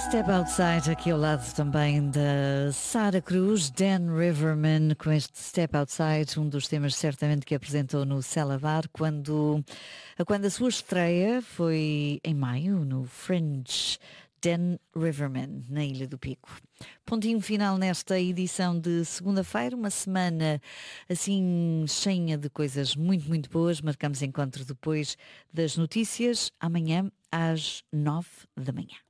Step Outside, aqui ao lado também da Sara Cruz, Dan Riverman, com este Step Outside, um dos temas certamente que apresentou no Celavar, quando a sua estreia foi em maio, no Fringe. Dan Riverman, na Ilha do Pico. Pontinho final nesta edição de segunda-feira, uma semana assim cheia de coisas muito, muito boas. Marcamos encontro depois das notícias, amanhã às 9 da manhã.